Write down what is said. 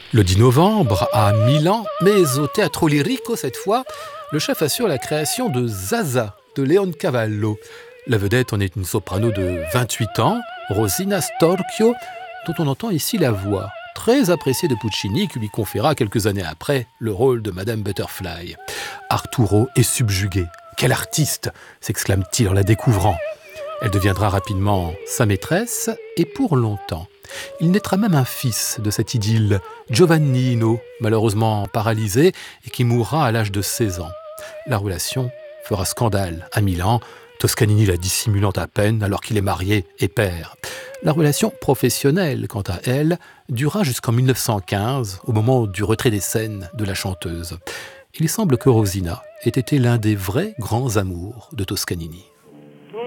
Le 10 novembre, à Milan, mais au Teatro Lirico cette fois, le chef assure la création de Zaza de Leoncavallo. La vedette en est une soprano de 28 ans, Rosina Storchio, dont on entend ici la voix, très appréciée de Puccini, qui lui conféra quelques années après le rôle de Madame Butterfly. Arturo est subjugué. « Quel artiste !» s'exclame-t-il en la découvrant. Elle deviendra rapidement sa maîtresse, et pour longtemps. Il naîtra même un fils de cette idylle, Giovannino, malheureusement paralysé et qui mourra à l'âge de 16 ans. La relation fera scandale à Milan, Toscanini la dissimulant à peine alors qu'il est marié et père. La relation professionnelle, quant à elle, dura jusqu'en 1915, au moment du retrait des scènes de la chanteuse. Il semble que Rosina ait été l'un des vrais grands amours de Toscanini.